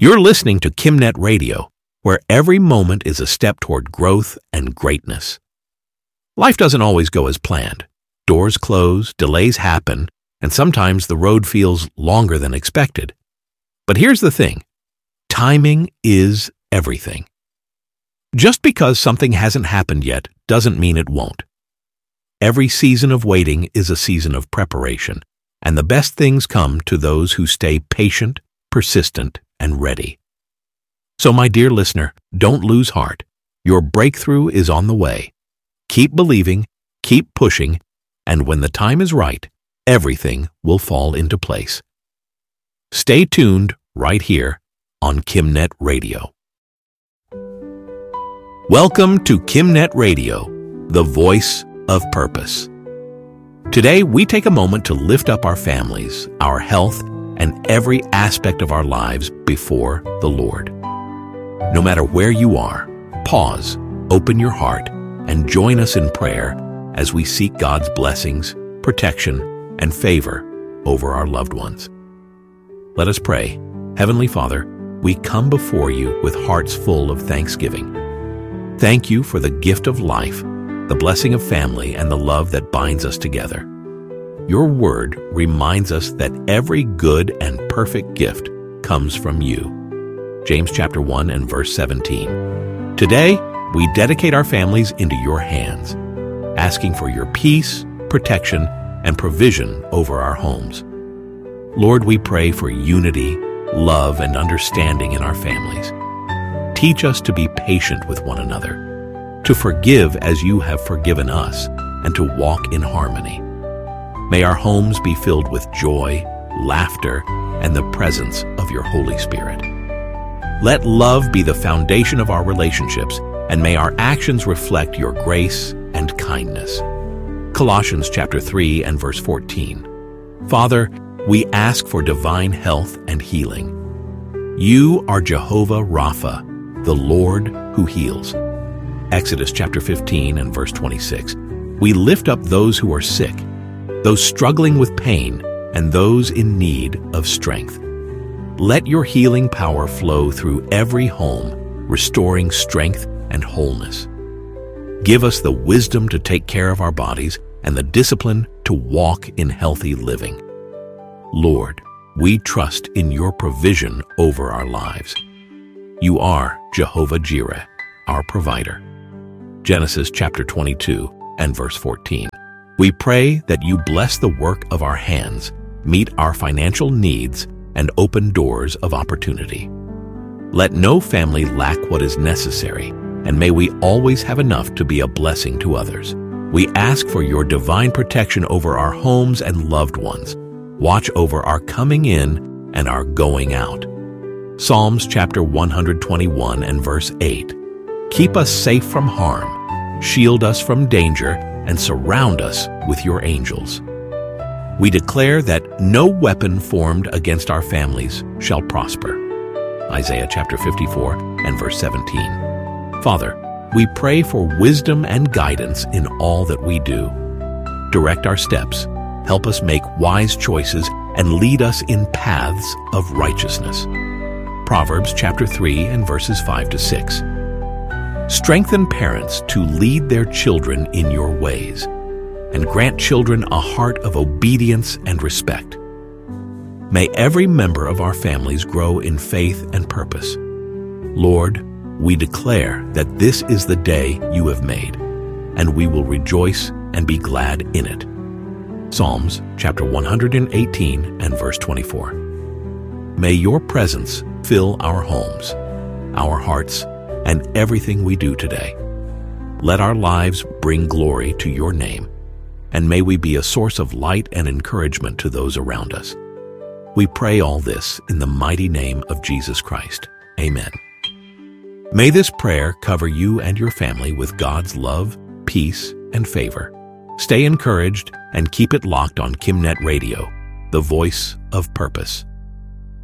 You're listening to KimNet Radio, where every moment is a step toward growth and greatness. Life doesn't always go as planned. Doors close, delays happen, and sometimes the road feels longer than expected. But here's the thing. Timing is everything. Just because something hasn't happened yet doesn't mean it won't. Every season of waiting is a season of preparation, and the best things come to those who stay patient, persistent, and ready. So, my dear listener, don't lose heart. Your breakthrough is on the way. Keep believing, keep pushing, and when the time is right, everything will fall into place. Stay tuned right here on KimNet Radio. Welcome to KimNet Radio, the voice of purpose. Today, we take a moment to lift up our families, our health, and every aspect of our lives before the Lord. No matter where you are, pause, open your heart, and join us in prayer as we seek God's blessings, protection, and favor over our loved ones. Let us pray. Heavenly Father, we come before you with hearts full of thanksgiving. Thank you for the gift of life, the blessing of family, and the love that binds us together. Your word reminds us that every good and perfect gift comes from you. James chapter 1 and verse 17. Today, we dedicate our families into your hands, asking for your peace, protection, and provision over our homes. Lord, we pray for unity, love, and understanding in our families. Teach us to be patient with one another, to forgive as you have forgiven us, and to walk in harmony. May our homes be filled with joy, laughter, and the presence of your Holy Spirit. Let love be the foundation of our relationships, and may our actions reflect your grace and kindness. Colossians chapter 3 and verse 14. Father, we ask for divine health and healing. You are Jehovah Rapha, the Lord who heals. Exodus chapter 15 and verse 26. We lift up those who are sick, those struggling with pain, and those in need of strength. Let your healing power flow through every home, restoring strength and wholeness. Give us the wisdom to take care of our bodies and the discipline to walk in healthy living. Lord, we trust in your provision over our lives. You are Jehovah Jireh, our provider. Genesis chapter 22 and verse 14. We pray that you bless the work of our hands, meet our financial needs, and open doors of opportunity. Let no family lack what is necessary, and may we always have enough to be a blessing to others. We ask for your divine protection over our homes and loved ones. Watch over our coming in and our going out. Psalms chapter 121 and verse 8. Keep us safe from harm, shield us from danger, and surround us with your angels. We declare that no weapon formed against our families shall prosper. Isaiah chapter 54 and verse 17. Father, we pray for wisdom and guidance in all that we do. Direct our steps, help us make wise choices, and lead us in paths of righteousness. Proverbs chapter 3 and verses 5 to 6. Strengthen parents to lead their children in your ways, and grant children a heart of obedience and respect. May every member of our families grow in faith and purpose. Lord, we declare that this is the day you have made, and we will rejoice and be glad in it. Psalms chapter 118 and verse 24. May your presence fill our homes, our hearts, and everything we do today. Let our lives bring glory to your name, and may we be a source of light and encouragement to those around us. We pray all this in the mighty name of Jesus Christ. Amen. May this prayer cover you and your family with God's love, peace, and favor. Stay encouraged and keep it locked on KimNet Radio, the voice of purpose.